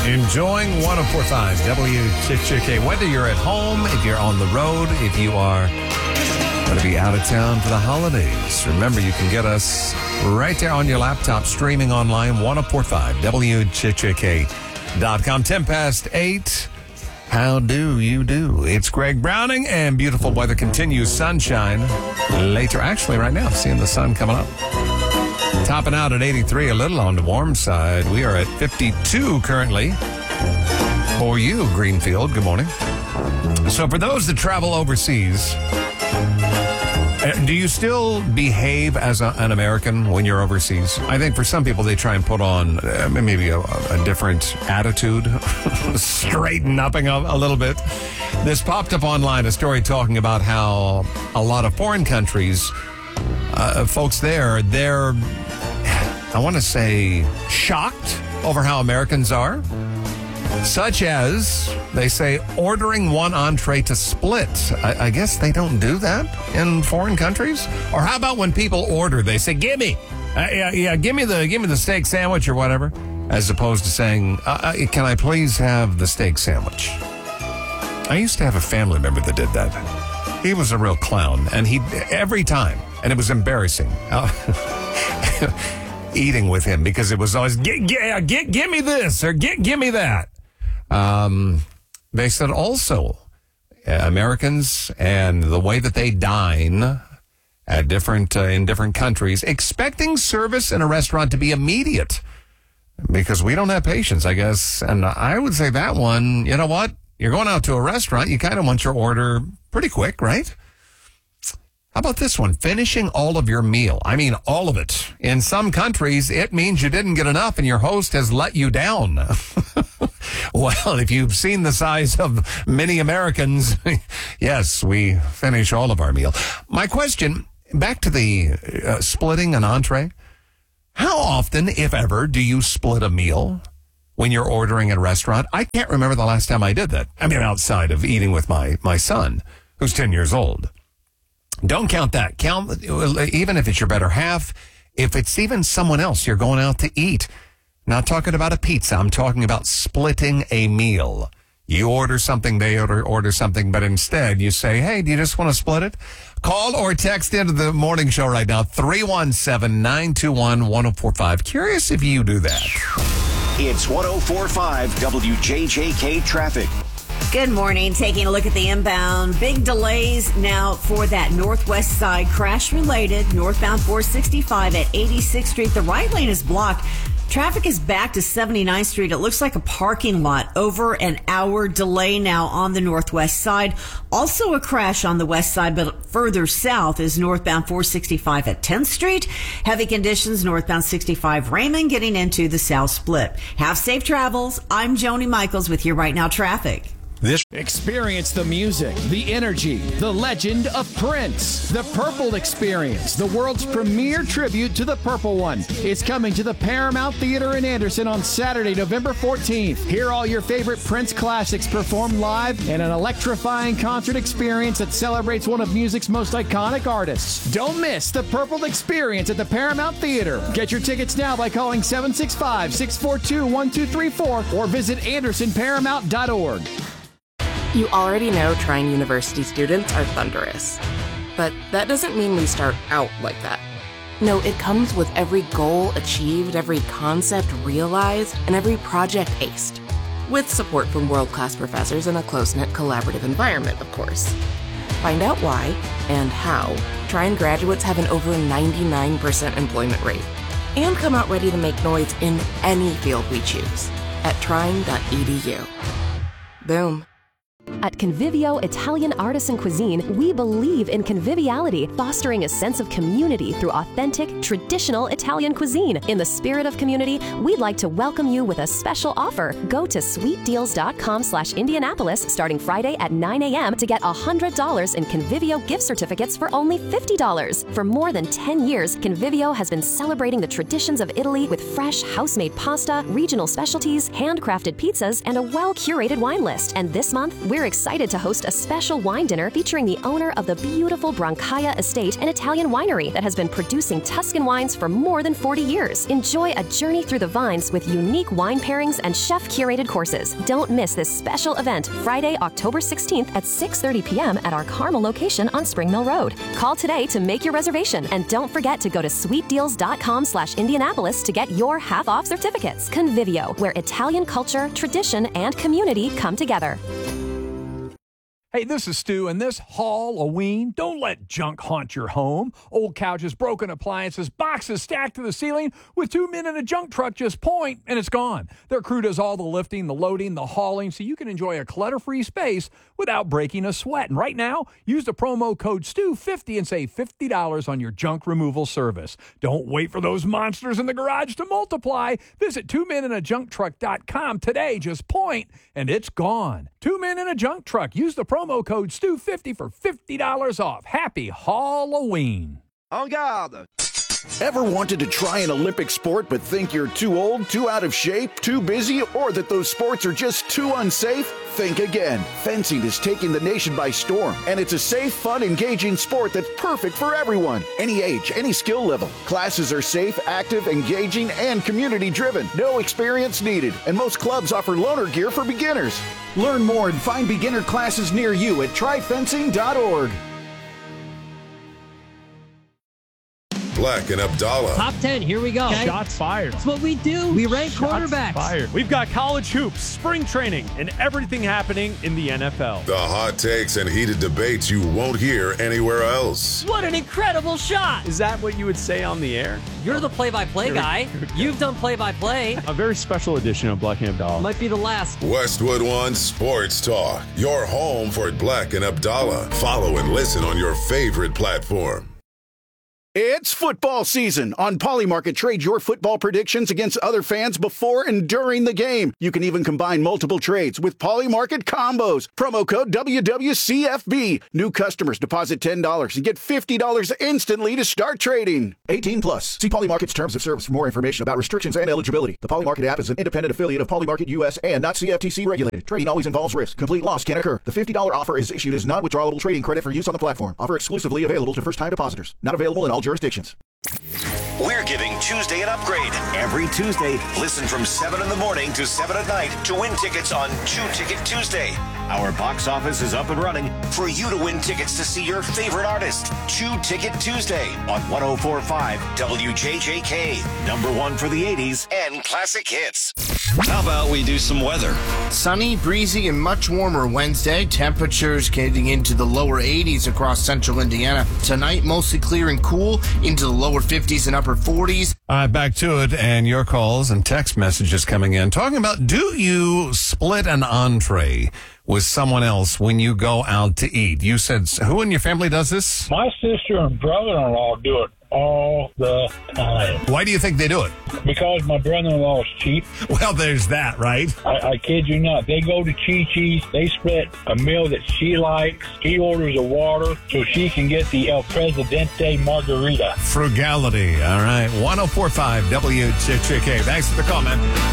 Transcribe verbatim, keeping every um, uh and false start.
Enjoying one oh four point five W J J K. Whether you're at home, if you're on the road, if you are going to be out of town for the holidays, remember you can get us right there on your laptop, streaming online, one oh four point five W J J K dot com. ten past eight. How do you do? It's Greg Browning, and beautiful weather continues. Sunshine later. Actually, right now, seeing the sun coming up. Topping out at eighty-three, a little on the warm side. We are at fifty-two currently. For you, Greenfield, good morning. So for those that travel overseas, do you still behave as a, an American when you're overseas? I think for some people, they try and put on uh, maybe a, a different attitude, straighten up a, a little bit. This popped up online, a story talking about how a lot of foreign countries, uh, folks there, they're, I want to say, shocked over how Americans are. Such as, they say, ordering one entree to split. I, I guess they don't do that in foreign countries. Or how about when people order, they say, "Give me, uh, yeah, yeah, give me the, give me the steak sandwich or whatever," as opposed to saying, uh, uh, "Can I please have the steak sandwich?" I used to have a family member that did that. He was a real clown, and he every time, and it was embarrassing. Eating with him because it was always, "Get, get, get, give me this," or "Get, give me that." Um, they said also uh, Americans and the way that they dine at different uh, in different countries, expecting service in a restaurant to be immediate because we don't have patience, I guess. And I would say that one, you know what? You're going out to a restaurant, you kind of want your order pretty quick, right? How about this one? Finishing all of your meal. I mean, all of it. In some countries, it means you didn't get enough and your host has let you down. Well, if you've seen the size of many Americans, yes, we finish all of our meal. My question, back to the uh, splitting an entree. How often, if ever, do you split a meal when you're ordering at a restaurant? I can't remember the last time I did that. I mean, outside of eating with my, my son, who's ten years old. Don't count that. Count, even if it's your better half, if it's even someone else you're going out to eat. Not talking about a pizza. I'm talking about splitting a meal. You order something, they order, order something, but instead you say, "Hey, do you just want to split it?" Call or text into the morning show right now, three one seven, nine two one, one oh four five. Curious if you do that. It's one oh four point five W J J K traffic. Good morning. Taking a look at the inbound. Big delays now for that northwest side. Crash related. Northbound four sixty-five at eighty-sixth Street. The right lane is blocked. Traffic is back to seventy-ninth Street. It looks like a parking lot. Over an hour delay now on the northwest side. Also a crash on the west side, but further south is northbound four sixty-five at tenth Street. Heavy conditions northbound sixty-five Raymond getting into the south split. Have safe travels. I'm Joni Michaels with you right now traffic. This Experience the music, the energy, the legend of Prince. The Purple Experience, the world's premier tribute to the Purple One. It's coming to the Paramount Theater in Anderson on Saturday, November fourteenth. Hear all your favorite Prince classics performed live in an electrifying concert experience that celebrates one of music's most iconic artists. Don't miss the Purple Experience at the Paramount Theater. Get your tickets now by calling seven six five, six four two, one two three four or visit anderson paramount dot org. You already know Trine University students are thunderous. But that doesn't mean we start out like that. No, it comes with every goal achieved, every concept realized, and every project aced. With support from world-class professors in a close-knit collaborative environment, of course. Find out why and how Trine graduates have an over ninety-nine percent employment rate. And come out ready to make noise in any field we choose at trine dot e d u. Boom. At Convivio Italian Artisan Cuisine, we believe in conviviality, fostering a sense of community through authentic, traditional Italian cuisine. In the spirit of community, we'd like to welcome you with a special offer. Go to sweet deals dot com slash Indianapolis starting Friday at nine a m to get one hundred dollars in Convivio gift certificates for only fifty dollars. For more than ten years, Convivio has been celebrating the traditions of Italy with fresh, house-made pasta, regional specialties, handcrafted pizzas, and a well-curated wine list. And this month, we're excited to host a special wine dinner featuring the owner of the beautiful Brancaia Estate, an Italian winery that has been producing Tuscan wines for more than forty years. Enjoy a journey through the vines with unique wine pairings and chef-curated courses. Don't miss this special event Friday, October sixteenth at six thirty p.m. at our Carmel location on Spring Mill Road. Call today to make your reservation, and don't forget to go to sweetdeals.com slash Indianapolis to get your half-off certificates. Convivio, where Italian culture, tradition, and community come together. Hey, this is Stu, and this Halloween, don't let junk haunt your home. Old couches, broken appliances, boxes stacked to the ceiling. With two men in a junk truck, just point, and it's gone. Their crew does all the lifting, the loading, the hauling, so you can enjoy a clutter-free space without breaking a sweat. And right now, use the promo code Stu fifty and save fifty dollars on your junk removal service. Don't wait for those monsters in the garage to multiply. Visit two men in a junk truck dot com today. Just point, and it's gone. Two Men in a Junk Truck. Use the promo code Stu fifty for fifty dollars off. Happy Halloween. En garde. Ever wanted to try an Olympic sport but think you're too old, too out of shape, too busy, or that those sports are just too unsafe? Think again. Fencing is taking the nation by storm, and it's a safe, fun, engaging sport that's perfect for everyone. Any age, any skill level. Classes are safe, active, engaging, and community-driven. No experience needed, and most clubs offer loaner gear for beginners. Learn more and find beginner classes near you at try fencing dot org. Black and Abdallah. Top ten, here we go. Okay. Shots fired. That's what we do. We rank Shots quarterbacks. Fired. We've got college hoops, spring training, and everything happening in the N F L. The hot takes and heated debates you won't hear anywhere else. What an incredible shot. Is that what you would say on the air? You're the play-by-play guy. You've done play-by-play. A very special edition of Black and Abdallah. Might be the last. Westwood One Sports Talk. Your home for Black and Abdallah. Follow and listen on your favorite platform. It's football season. On Polymarket, trade your football predictions against other fans before and during the game. You can even combine multiple trades with Polymarket combos. Promo code W W C F B. New customers deposit ten dollars and get fifty dollars instantly to start trading. eighteen plus. See Polymarket's terms of service for more information about restrictions and eligibility. The Polymarket app is an independent affiliate of Polymarket U S and not C F T C regulated. Trading always involves risk. Complete loss can occur. The fifty dollars offer is issued as non-withdrawable trading credit for use on the platform. Offer exclusively available to first-time depositors. Not available in all jurisdictions. We're giving Tuesday an upgrade. Every Tuesday, listen from seven in the morning to seven at night to win tickets on Chew Ticket Tuesday. Our box office is up and running for you to win tickets to see your favorite artist. Chew Ticket Tuesday on one oh four point five W J J K. Number one for the eighties and classic hits. How about we do some weather? Sunny, breezy, and much warmer Wednesday. Temperatures getting into the lower eighties across central Indiana. Tonight, mostly clear and cool into the lower fifties and upper forties. All right, back to it, and your calls and text messages coming in. Talking about, do you split an entree with someone else when you go out to eat? You said, who in your family does this? My sister and brother-in-law do it all the time. Why do you think they do it? Because my brother-in-law is cheap. Well, there's that, right? I, I kid you not. They go to Chi-Chi's. They split a meal that she likes. He orders a water so she can get the El Presidente margarita. Frugality. All right. one oh four point five W J J K. Thanks for the comment.